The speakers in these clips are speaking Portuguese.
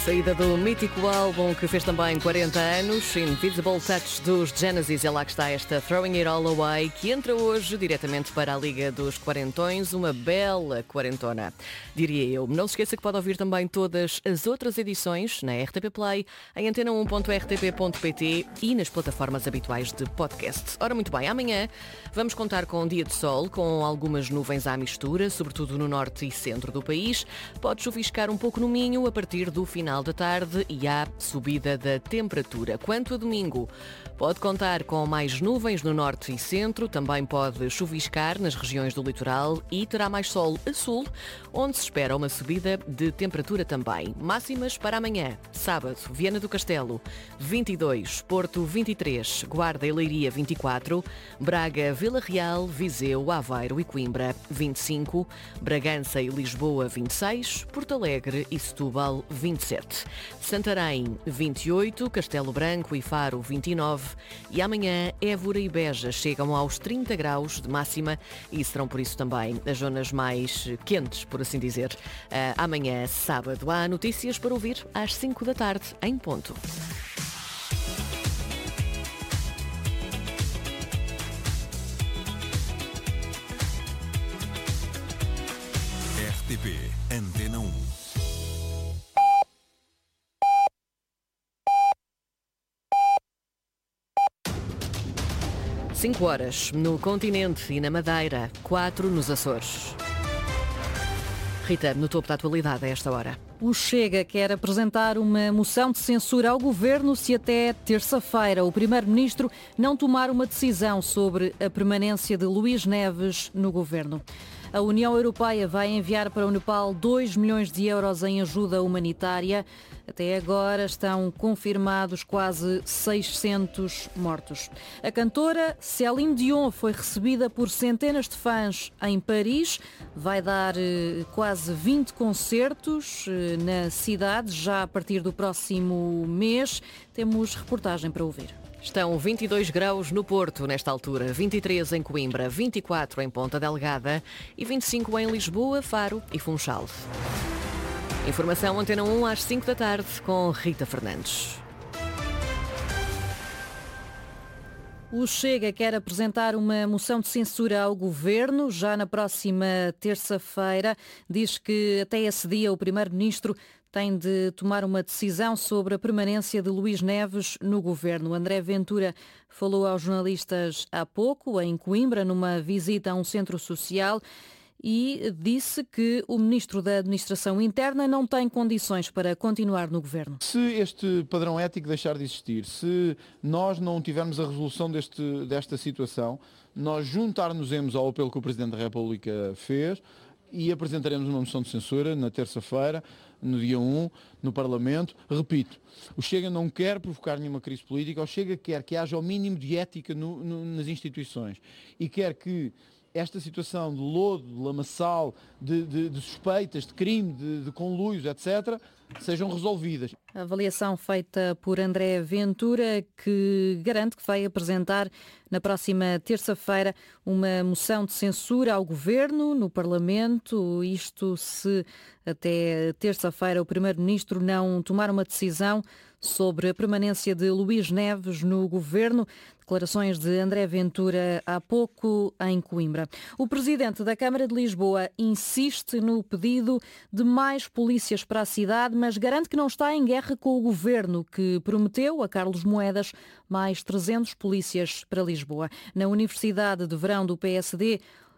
Saída do mítico álbum que fez também 40 anos, Invisible Touch dos Genesis. É lá que está esta Throwing It All Away, que entra hoje diretamente para a Liga dos Quarentões, uma bela quarentona, diria eu. Não se esqueça que pode ouvir também todas as outras edições na RTP Play, em antena1.rtp.pt e nas plataformas habituais de podcast. Ora, muito bem, amanhã vamos contar com um dia de sol, com algumas nuvens à mistura, sobretudo no norte e centro do país. Pode chuviscar um pouco no Minho a partir do final da tarde e há subida da temperatura. Quanto a domingo, pode contar com mais nuvens no norte e centro, também pode chuviscar nas regiões do litoral e terá mais sol a sul, onde se espera uma subida de temperatura também. Máximas para amanhã, sábado, Viana do Castelo, 22, Porto, 23, Guarda e Leiria, 24, Braga, Vila Real, Viseu, Aveiro e Coimbra, 25, Bragança e Lisboa, 26, Porto Alegre e Setúbal, 27. Santarém, 28, Castelo Branco e Faro, 29 e amanhã Évora e Beja chegam aos 30 graus de máxima e serão por isso também as zonas mais quentes, por assim dizer. Amanhã, sábado, há notícias para ouvir às 5 da tarde, em ponto. RTP Antena 1. 5 horas no continente e na Madeira, 4 nos Açores. Rita, no topo da atualidade a esta hora. O Chega quer apresentar uma moção de censura ao governo se até terça-feira o primeiro-ministro não tomar uma decisão sobre a permanência de Luís Neves no governo. A União Europeia vai enviar para o Nepal 2 milhões de euros em ajuda humanitária. Até agora estão confirmados quase 600 mortos. A cantora Céline Dion foi recebida por centenas de fãs em Paris. Vai dar quase 20 concertos na cidade já a partir do próximo mês. Temos reportagem para ouvir. Estão 22 graus no Porto nesta altura, 23 em Coimbra, 24 em Ponta Delgada e 25 em Lisboa, Faro e Funchal. Informação Antena 1 às 5 da tarde com Rita Fernandes. O Chega quer apresentar uma moção de censura ao governo já na próxima terça-feira. Diz que até esse dia o primeiro-ministro tem de tomar uma decisão sobre a permanência de Luís Neves no governo. André Ventura falou aos jornalistas há pouco, em Coimbra, numa visita a um centro social, e disse que o ministro da Administração Interna não tem condições para continuar no governo. Se este padrão ético deixar de existir, se nós não tivermos a resolução desta situação, nós juntar-nos-emos ao apelo que o Presidente da República fez e apresentaremos uma moção de censura na terça-feira, no dia 1, no Parlamento. Repito, o Chega não quer provocar nenhuma crise política, o Chega quer que haja o mínimo de ética nas instituições e quer que esta situação de lodo, de lamaçal, de suspeitas, de crime, de conluios, etc., sejam resolvidas. A avaliação feita por André Ventura, que garante que vai apresentar na próxima terça-feira uma moção de censura ao governo no Parlamento. Isto se até terça-feira o primeiro-ministro não tomar uma decisão sobre a permanência de Luís Neves no governo. Declarações de André Ventura há pouco em Coimbra. O presidente da Câmara de Lisboa insiste no pedido de mais polícias para a cidade, mas garante que não está em guerra com o governo, que prometeu a Carlos Moedas mais 300 polícias para Lisboa. Na Universidade de Verão do PSD,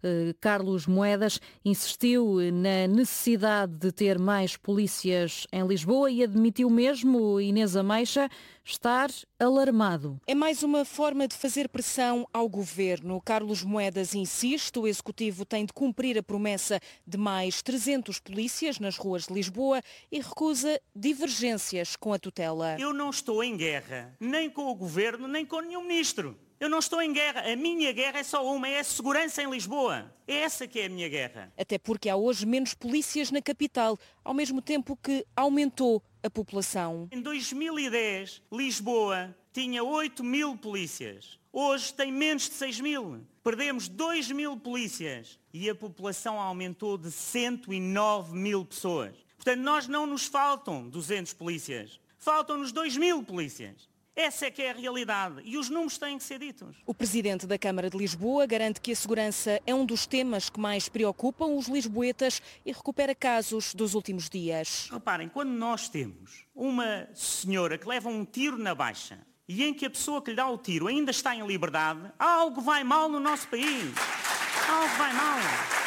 Carlos Moedas insistiu na necessidade de ter mais polícias em Lisboa e admitiu mesmo, Inês Ameixa, estar alarmado. É mais uma forma de fazer pressão ao governo. Carlos Moedas insiste, o Executivo tem de cumprir a promessa de mais 300 polícias nas ruas de Lisboa e recusa divergências com a tutela. Eu não estou em guerra, nem com o governo, nem com nenhum ministro. Eu não estou em guerra. A minha guerra é só uma, é a segurança em Lisboa. É essa que é a minha guerra. Até porque há hoje menos polícias na capital, ao mesmo tempo que aumentou a população. Em 2010, Lisboa tinha 8.000 polícias. Hoje tem menos de 6.000. Perdemos 2.000 polícias e a população aumentou de 109.000 pessoas. Portanto, nós não nos faltam 200 polícias, faltam-nos 2.000 polícias. Essa é que é a realidade e os números têm que ser ditos. O presidente da Câmara de Lisboa garante que a segurança é um dos temas que mais preocupam os lisboetas e recupera casos dos últimos dias. Reparem, quando nós temos uma senhora que leva um tiro na baixa e em que a pessoa que lhe dá o tiro ainda está em liberdade, algo vai mal no nosso país. Algo vai mal.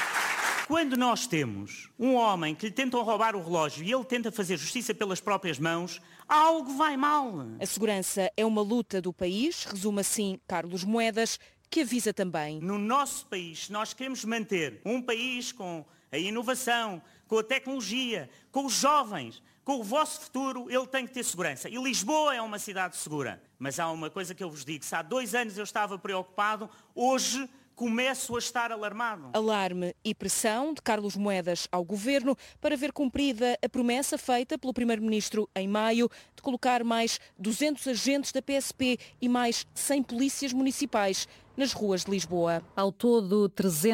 Quando nós temos um homem que lhe tentam roubar o relógio e ele tenta fazer justiça pelas próprias mãos, algo vai mal. A segurança é uma luta do país, resume assim Carlos Moedas, que avisa também. No nosso país, se nós queremos manter um país com a inovação, com a tecnologia, com os jovens, com o vosso futuro, ele tem que ter segurança. E Lisboa é uma cidade segura. Mas há uma coisa que eu vos digo, se há 2 anos eu estava preocupado, hoje começo a estar alarmado. Alarme e pressão de Carlos Moedas ao Governo para ver cumprida a promessa feita pelo Primeiro-Ministro em maio de colocar mais 200 agentes da PSP e mais 100 polícias municipais nas ruas de Lisboa. Ao todo,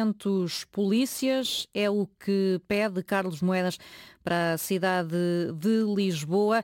300 polícias é o que pede Carlos Moedas para a cidade de Lisboa.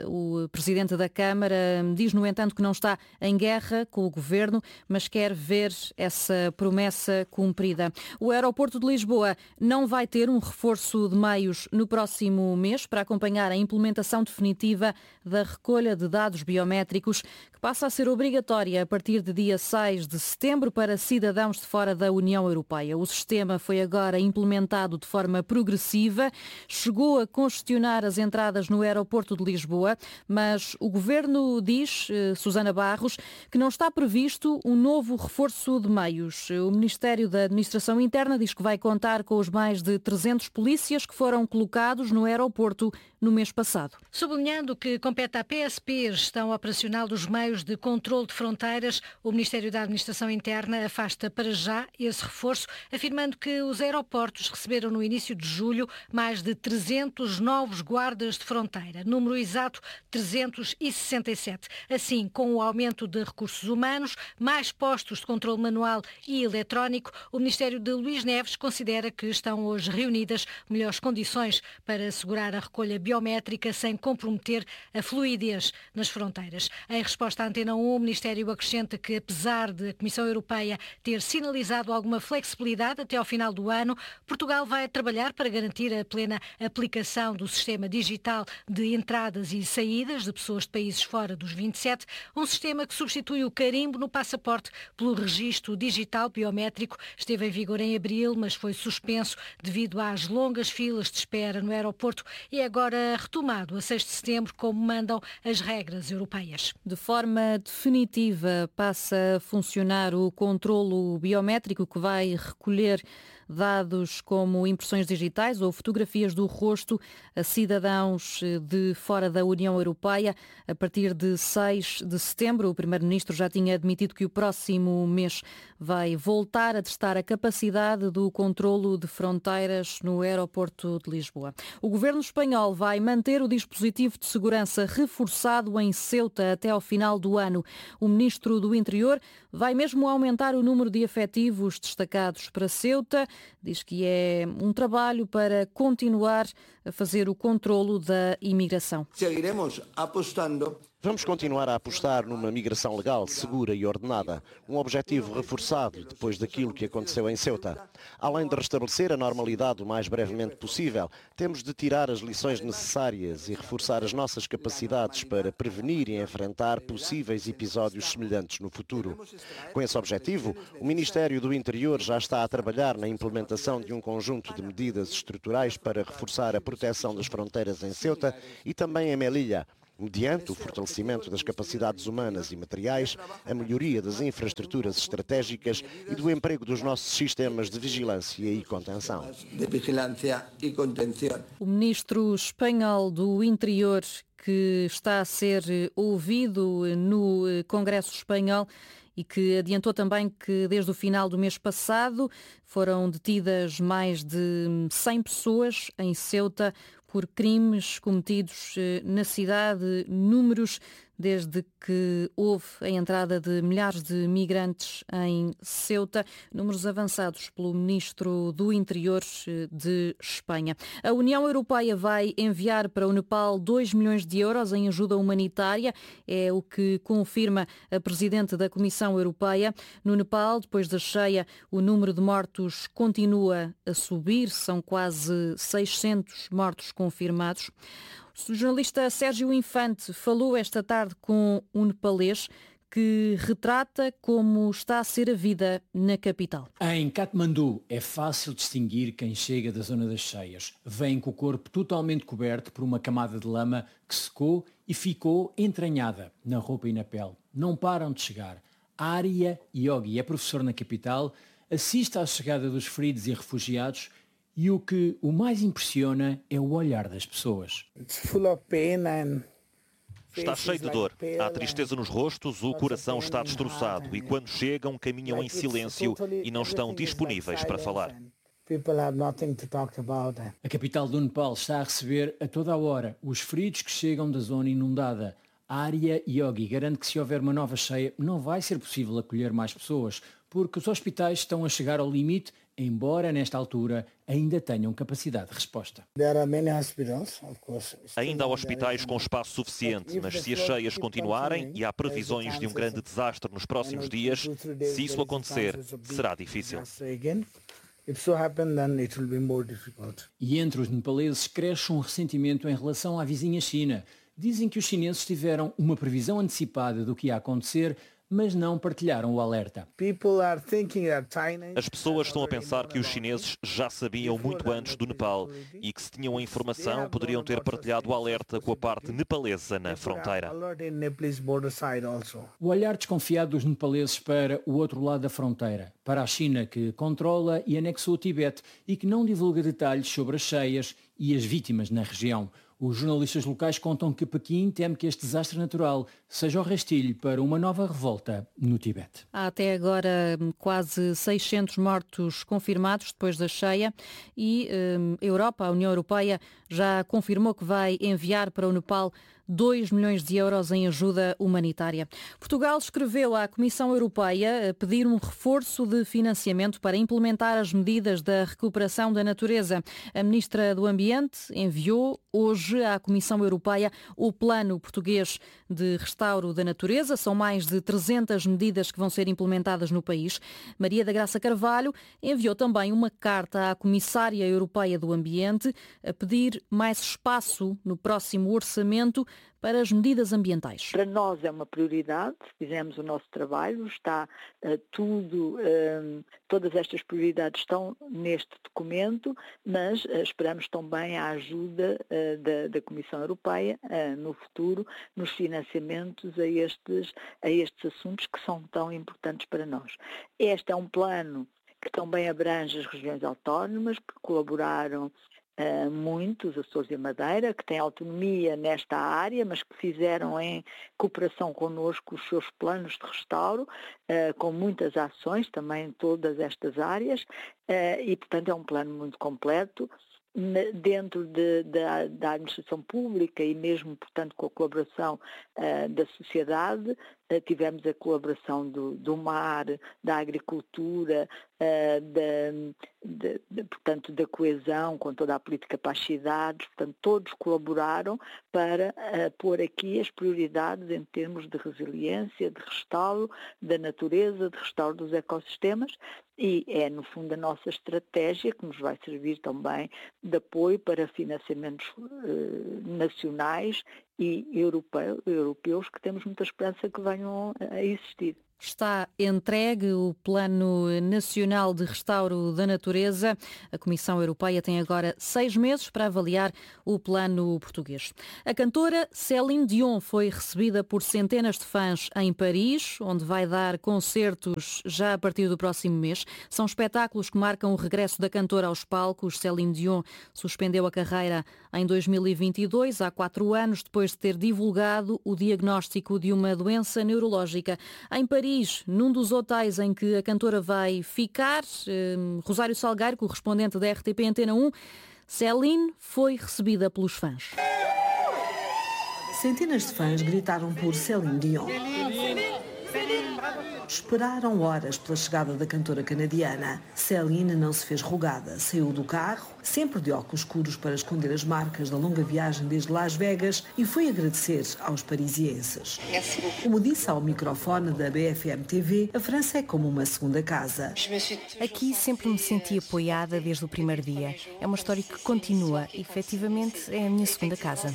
O presidente da Câmara diz, no entanto, que não está em guerra com o governo, mas quer ver essa promessa cumprida. O aeroporto de Lisboa não vai ter um reforço de meios no próximo mês para acompanhar a implementação definitiva da recolha de dados biométricos, que passa a ser obrigatória a partir de dia 6 de setembro para cidadãos de fora da União Europeia. O sistema foi agora implementado de forma progressiva, chegou a congestionar as entradas no aeroporto de Lisboa, mas o governo diz, Susana Barros, que não está previsto um novo reforço de meios. O Ministério da Administração Interna diz que vai contar com os mais de 300 polícias que foram colocados no aeroporto no mês passado. Sublinhando que compete à PSP a gestão operacional dos meios de controle de fronteiras, o Ministério da Administração Interna afasta para já esse reforço, afirmando que os aeroportos receberam no início de julho mais de 300 novos guardas de fronteira, número exato 367. Assim, com o aumento de recursos humanos, mais postos de controle manual e eletrónico, o Ministério de Luís Neves considera que estão hoje reunidas melhores condições para assegurar a recolha biométrica sem comprometer a fluidez nas fronteiras. Em resposta à Antena 1, o Ministério acrescenta que, apesar de a Comissão Europeia ter sinalizado alguma flexibilidade até ao final do ano, Portugal vai trabalhar para garantir a plena aplicação do sistema digital de entradas e saídas de pessoas de países fora dos 27, um sistema que substitui o carimbo no passaporte pelo registro digital biométrico. Esteve em vigor em abril, mas foi suspenso devido às longas filas de espera no aeroporto e é agora retomado a 6 de setembro, como mandam as regras europeias. De forma definitiva, passa a funcionar o controlo biométrico que vai recolher dados como impressões digitais ou fotografias do rosto a cidadãos de fora da União Europeia. A partir de 6 de setembro, o Primeiro-Ministro já tinha admitido que o próximo mês vai voltar a testar a capacidade do controlo de fronteiras no aeroporto de Lisboa. O governo espanhol vai manter o dispositivo de segurança reforçado em Ceuta até ao final do ano. O Ministro do Interior vai mesmo aumentar o número de efetivos destacados para Ceuta. Diz que é um trabalho para continuar a fazer o controlo da imigração. Seguiremos apostando. Vamos continuar a apostar numa migração legal, segura e ordenada, um objetivo reforçado depois daquilo que aconteceu em Ceuta. Além de restabelecer a normalidade o mais brevemente possível, temos de tirar as lições necessárias e reforçar as nossas capacidades para prevenir e enfrentar possíveis episódios semelhantes no futuro. Com esse objetivo, o Ministério do Interior já está a trabalhar na implementação de um conjunto de medidas estruturais para reforçar a proteção das fronteiras em Ceuta e também em Melilla, mediante o fortalecimento das capacidades humanas e materiais, a melhoria das infraestruturas estratégicas e do emprego dos nossos sistemas de vigilância e contenção. O ministro espanhol do Interior, que está a ser ouvido no Congresso Espanhol, e que adiantou também que desde o final do mês passado foram detidas mais de 100 pessoas em Ceuta por crimes cometidos na cidade, números desde que houve a entrada de milhares de migrantes em Ceuta, números avançados pelo Ministro do Interior de Espanha. A União Europeia vai enviar para o Nepal 2 milhões de euros em ajuda humanitária, é o que confirma a Presidente da Comissão Europeia. No Nepal, depois da cheia, o número de mortos continua a subir, são quase 600 mortos confirmados. O jornalista Sérgio Infante falou esta tarde com um nepalês que retrata como está a ser a vida na capital. Em Katmandu é fácil distinguir quem chega da zona das cheias. Vem com o corpo totalmente coberto por uma camada de lama que secou e ficou entranhada na roupa e na pele. Não param de chegar. Arya Yogi é professor na capital, assiste à chegada dos feridos e refugiados e o que o mais impressiona é o olhar das pessoas. Está cheio de dor, há tristeza nos rostos, o coração está destroçado e quando chegam caminham em silêncio e não estão disponíveis para falar. A capital do Nepal está a receber a toda a hora os feridos que chegam da zona inundada. A Arya Yogi garante que se houver uma nova cheia não vai ser possível acolher mais pessoas, porque os hospitais estão a chegar ao limite, embora nesta altura ainda tenham capacidade de resposta. Ainda há hospitais com espaço suficiente, mas se as cheias continuarem e há previsões de um grande desastre nos próximos dias, se isso acontecer, será difícil. E entre os nepaleses cresce um ressentimento em relação à vizinha China. Dizem que os chineses tiveram uma previsão antecipada do que ia acontecer, mas não partilharam o alerta. As pessoas estão a pensar que os chineses já sabiam muito antes do Nepal e que se tinham a informação poderiam ter partilhado o alerta com a parte nepalesa na fronteira. O olhar desconfiado dos nepaleses para o outro lado da fronteira, para a China que controla e anexou o Tibete e que não divulga detalhes sobre as cheias e as vítimas na região. Os jornalistas locais contam que Pequim teme que este desastre natural seja o rastilho para uma nova revolta no Tibete. Há até agora quase 600 mortos confirmados depois da cheia e a União Europeia, já confirmou que vai enviar para o Nepal 2 milhões de euros em ajuda humanitária. Portugal escreveu à Comissão Europeia a pedir um reforço de financiamento para implementar as medidas da recuperação da natureza. A Ministra do Ambiente enviou hoje à Comissão Europeia o Plano Português de Restauro da Natureza. São mais de 300 medidas que vão ser implementadas no país. Maria da Graça Carvalho enviou também uma carta à Comissária Europeia do Ambiente a pedir mais espaço no próximo orçamento para as medidas ambientais. Para nós é uma prioridade, fizemos o nosso trabalho, está todas estas prioridades estão neste documento, mas esperamos também a ajuda da Comissão Europeia no futuro, nos financiamentos a estes assuntos que são tão importantes para nós. Este é um plano que também abrange as regiões autónomas, que colaboraram muito, os Açores e a Madeira, que têm autonomia nesta área, mas que fizeram em cooperação connosco os seus planos de restauro, com muitas ações também em todas estas áreas, e portanto é um plano muito completo. Dentro da administração pública e mesmo, portanto, com a colaboração da sociedade, tivemos a colaboração do mar, da agricultura, portanto, da coesão, com toda a política para as cidades, portanto, todos colaboraram para pôr aqui as prioridades em termos de resiliência, de restauro da natureza, de restauro dos ecossistemas, e é, no fundo, a nossa estratégia que nos vai servir também de apoio para financiamentos nacionais e europeus que temos muita esperança que venham a existir. Está entregue o Plano Nacional de Restauro da Natureza. A Comissão Europeia tem agora 6 meses para avaliar o plano português. A cantora Céline Dion foi recebida por centenas de fãs em Paris, onde vai dar concertos já a partir do próximo mês. São espetáculos que marcam o regresso da cantora aos palcos. Céline Dion suspendeu a carreira em 2022, há 4 anos, depois de ter divulgado o diagnóstico de uma doença neurológica. Em Paris, num dos hotéis em que a cantora vai ficar, Rosário Salgueiro, correspondente da RTP Antena 1, Céline foi recebida pelos fãs. Centenas de fãs gritaram por Céline Dion. Esperaram horas pela chegada da cantora canadiana. Céline não se fez rogada. Saiu do carro, sempre de óculos escuros para esconder as marcas da longa viagem desde Las Vegas, e foi agradecer aos parisienses. Como disse ao microfone da BFM TV, a França é como uma segunda casa. Aqui sempre me senti apoiada desde o primeiro dia. É uma história que continua. Efetivamente, é a minha segunda casa.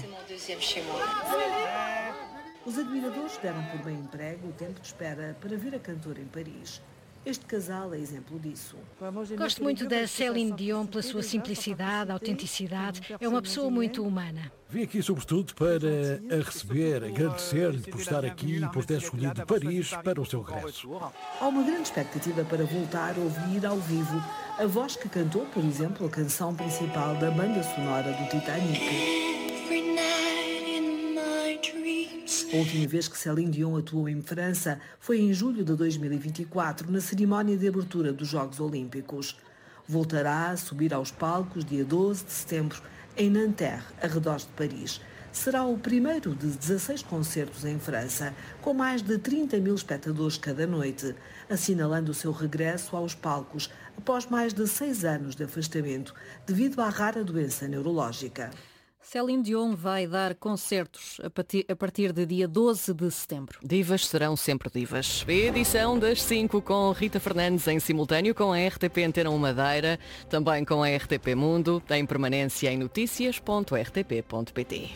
Os admiradores deram por bem emprego o tempo de espera para ver a cantora em Paris. Este casal é exemplo disso. Gosto muito da Céline Dion pela sua simplicidade, autenticidade. É uma pessoa muito humana. Vim aqui sobretudo para a receber, agradecer-lhe por estar aqui e por ter escolhido Paris para o seu regresso. Há uma grande expectativa para voltar a ouvir ao vivo a voz que cantou, por exemplo, a canção principal da banda sonora do Titanic. A última vez que Céline Dion atuou em França foi em julho de 2024, na cerimónia de abertura dos Jogos Olímpicos. Voltará a subir aos palcos dia 12 de setembro em Nanterre, arredores de Paris. Será o primeiro de 16 concertos em França, com mais de 30 mil espectadores cada noite, assinalando o seu regresso aos palcos após mais de 6 anos de afastamento, devido à rara doença neurológica. Céline Dion vai dar concertos a partir de dia 12 de setembro. Divas serão sempre divas. Edição das 5 com Rita Fernandes em simultâneo com a RTP Antena 1 Madeira, também com a RTP Mundo, em permanência em noticias.rtp.pt.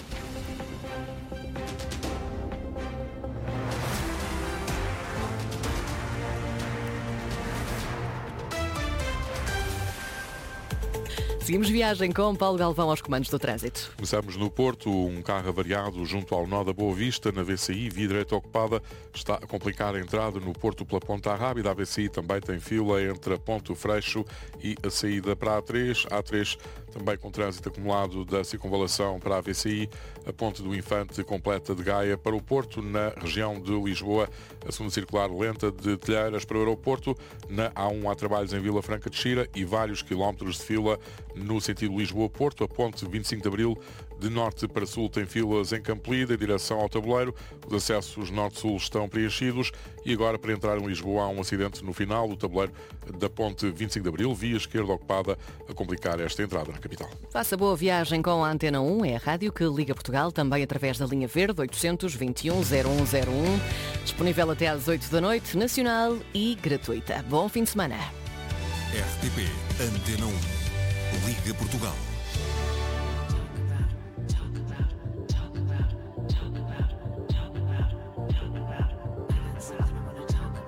Seguimos viagem com Paulo Galvão aos comandos do trânsito. Começamos no Porto, um carro avariado junto ao nó da Boa Vista, na VCI, via direita ocupada, está a complicar a entrada no Porto pela Ponta Rábida. A VCI também tem fila entre a Ponte Freixo e a saída para a A3. A3 também com trânsito acumulado da circunvalação para a VCI, a Ponte do Infante completa de Gaia para o Porto, na região de Lisboa, a segunda circular lenta de Telheiras para o aeroporto, na A1 há trabalhos em Vila Franca de Xira e vários quilómetros de fila no sentido Lisboa-Porto. A ponte 25 de Abril de norte para sul tem filas em Campolida em direção ao Tabuleiro. Os acessos norte-sul estão preenchidos e agora para entrar em Lisboa há um acidente no final do Tabuleiro da ponte 25 de Abril, via esquerda ocupada, a complicar esta entrada na capital. Faça boa viagem com a Antena 1, é a rádio que liga Portugal, também através da linha verde 821-0101, disponível até às 8 da noite, nacional e gratuita. Bom fim de semana. RTP Antena 1, Liga Portugal.